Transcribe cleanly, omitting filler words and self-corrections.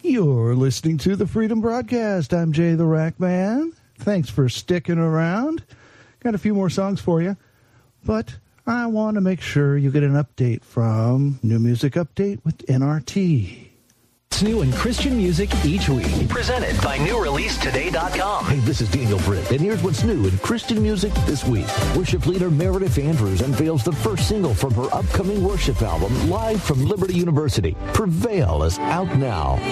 You're listening to the Freedom Broadcast. I'm Jay the Rack Man. Thanks for sticking around. Got a few more songs for you, but I want to make sure you get an update from New Music Update with NRT. It's new in Christian music each week. Presented by NewReleaseToday.com. Hey, this is Daniel Britt, and here's what's new in Christian music this week. Worship leader Meredith Andrews unveils the first single from her upcoming worship album, live from Liberty University. Prevail is out now.